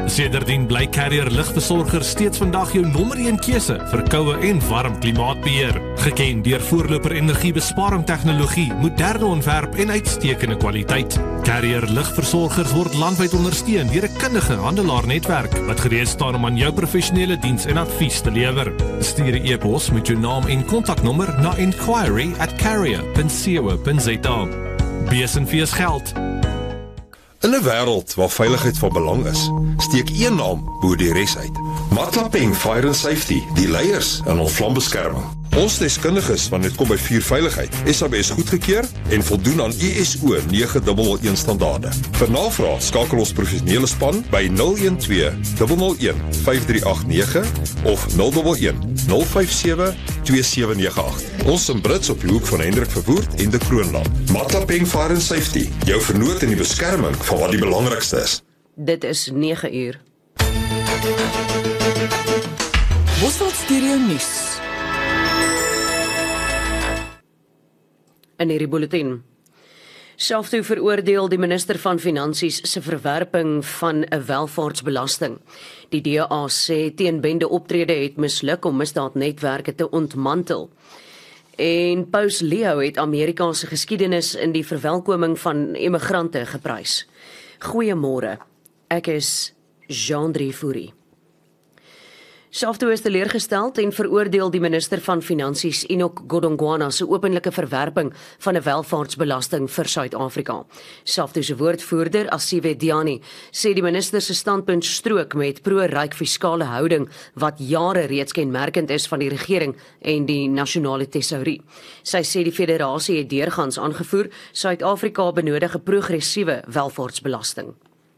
Sedertdien bly Carrier Ligversorgers steeds vandag jou nommer 1 keuse vir koue en warm klimaatbeheer. Geken deur voorloper energiebesparing tegnologie, moderne ontwerp en uitstekende kwaliteit. Carrier Ligversorgers word landwyd ondersteun deur 'n kundige handelaarnetwerk wat gereed staan om aan jou professionele diens en advies te lewer. Stuur 'n e-pos met jou naam en kontaknommer na inquiry@carrier.co.za. Besenfees geld. In 'n wêreld waar veiligheid van belang is, steek een naam bo die res uit. Matlapeng Fire and Safety, die leiers in ons vlambeskerming. Ons deskundiges wanneer dit kom by vuurveiligheid, SABS goedgekeur en voldoen aan ISO 9001 standaarde. Vir navraag skakel ons professionele span by 012 001 5389 of 011 057 2798. Ons in Brits op die hoek van Hendrik Verwoerd en de Kroonland. Matlapeng Fire and Safety, jou vernoot in die beskerming van wat die belangrikste is. Dit is 9 uur. Bosveld Stereo Nuus. In hierdie bulletin. Selftoe veroordeel die minister van Finansies se verwerping van 'n welvaartsbelasting. Die DA sê teen bende optrede het misluk om misdaadnetwerke te ontmantel. En Paus Leo het Amerika se geskiedenis in die verwelkoming van immigrante geprys. Goeiemôre. Ek is Jean-Drie Fourie. Selftoe is teleurgestel en veroordeel die minister van Finansies Enoch Godongwana se openlike verwerping van 'n welvaartsbelasting vir Suid-Afrika. Selftoe se woordvoerder, Asiwe Diani, sê die minister se standpunt strook met pro-ryk fiskale houding wat jare reeds kenmerkend is van die regering en die nasionale tesourie. Sy sê die federasie het deurgangs aangevoer Suid-Afrika benodig 'n progressiewe welvaartsbelasting.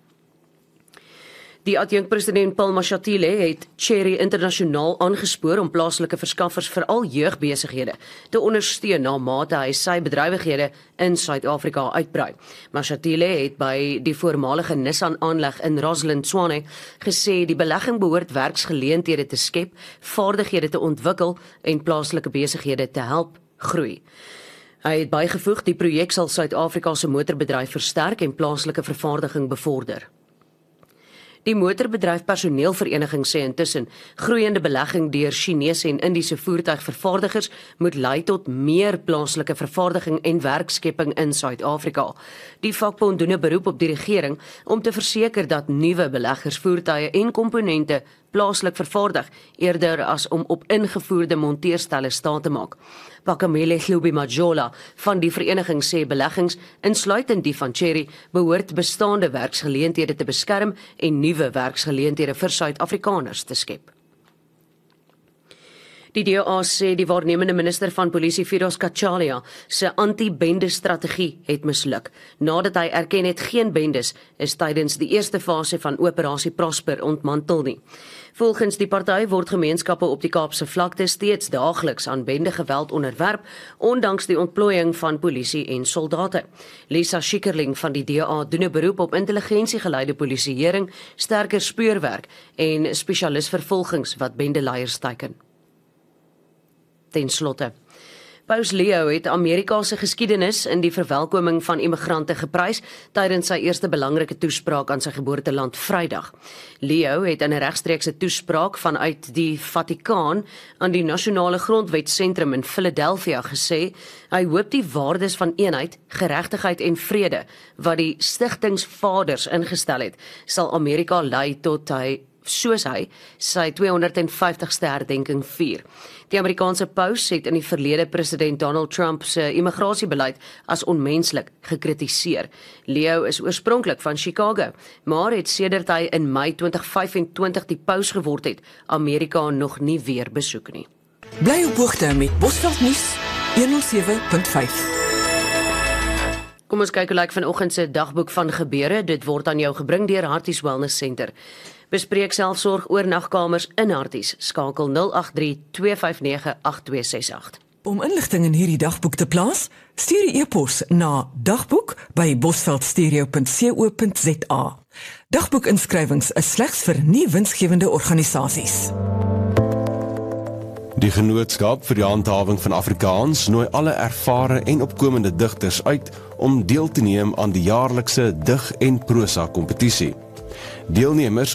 Die adjunkpresident Paul Mashatile het Cherry Internasionaal aangespoor om plaaslike verskaffers veral jeugbesighede te ondersteun na mate hy sy bedrywighede in Suid-Afrika uitbrei. Mashatile het by die voormalige Nissan aanleg in Roslyn, Tshwane gesê die belegging behoort werksgeleenthede te skep, vaardighede te ontwikkel en plaaslike besighede te help groei. Hy het bygevoeg die projek sal Suid-Afrika se motorbedryf versterk en plaaslike vervaardiging bevorder. Die motorbedryf personeelvereniging sê intussen groeiende belegging deur Chinese en Indiese voertuigvervaardigers moet lei tot meer plaaslike vervaardiging en werkskepping in Suid-Afrika. Die vakbond doen 'n beroep op die regering om te verseker dat nuwe beleggers voertuie en komponente plaaslik vervaardig eerder as om op ingevoerde monteerstelle staat te maak. Pakamele Hlubi Majola van die vereniging sê beleggings, insluitend die van Cherry, behoort bestaande werksgeleenthede te beskerm en nuwe werksgeleenthede vir Suid-Afrikaners te skep. Die DA sê die waarnemende minister van polisie Firoz Kachalia se anti-bende strategie het misluk, nadat hy erken het geen bendes is tydens die eerste fase van Operasie Prosper ontmantel nie. Volgens die party word gemeenskappe op die Kaapse vlakte steeds daagliks aan bendegeweld onderwerp, ondanks die ontplooiing van polisie en soldate. Lisa Schikkerling van die DA doen 'n beroep op intelligensiegeleide polisieering, sterker speurwerk en spesialisvervolgings wat bendeleiers teiken. Ten slotte, Paus Leo het Amerika se geskiedenis in die verwelkoming van immigrante geprys tydens sy eerste belangrike toespraak aan sy geboorteland Vrydag. Leo het in 'n regstreekse toespraak vanuit die Vatikaan aan die Nasionale Grondwetsentrum in Philadelphia gesê hy hoop die waardes van eenheid, geregtigheid en vrede wat die stigtingsvaders ingestel het, sal Amerika lei tot soos hy sy 250ste herdenking vier. Die Amerikaanse paus het in die verlede president Donald Trump se immigrasiebeleid as onmenslik gekritiseer. Leo is oorspronklik van Chicago, maar het sedert hy in Mei 2025 die paus geword het, Amerika nog nie weer besoek nie. Bly op hoogte met Bosveld Nuus 107.5. Kom ons kyk hoe lyk vanoggend se dagboek van gebeure. Dit word aan jou gebring deur Harties Wellness Center. Bespreek selfsorg oornagkamers in Harties. Skakel 083-259-8268. Om inligting in hierdie dagboek te plaas, stuur 'n e-pos na dagboek@bosveldstereo.co.za. Dagboekinskrywings is slegs vir nie winsgewende organisasies. Die Genootskap vir die Handhawing van Afrikaans nooi alle ervare en opkomende digters uit om deel te neem aan die jaarlikse dig- en prosa kompetisie. Deelnemers